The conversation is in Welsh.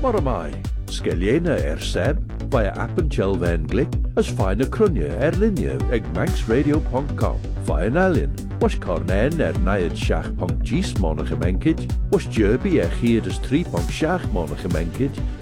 Mar mai, Sgeliena seb, via app and chelven glick, as fine a crunya linia eg manxradio.com, via alien, was cornen naiad shach punk gis monagemenkid, was jerby hier as 3 punk shach monagemenkid,